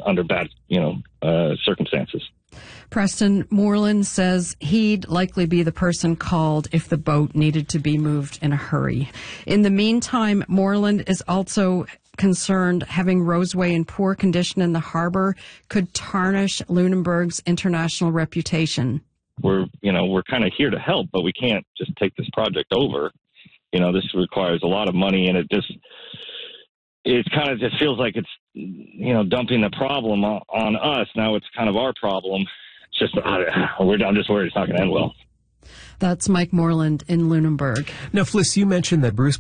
under bad, circumstances. Preston Moreland says he'd likely be the person called if the boat needed to be moved in a hurry. In the meantime, Moreland is also concerned having Roseway in poor condition in the harbor could tarnish Lunenburg's international reputation. We're kind of here to help, but we can't just take this project over. This requires a lot of money, and it kind of just feels like it's, dumping the problem on us. Now it's kind of our problem. It's just, I'm just worried it's not going to end well. That's Mike Moreland in Lunenburg. Now, Fliss, you mentioned that Bruce